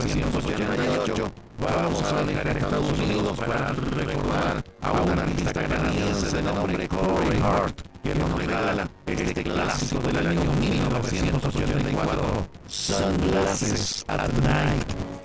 1988, vamos a dejar Estados Unidos para recordar a un artista canadiense de nombre Corey Hart, que nos regala este clásico del año 1984, Sunglasses at Night.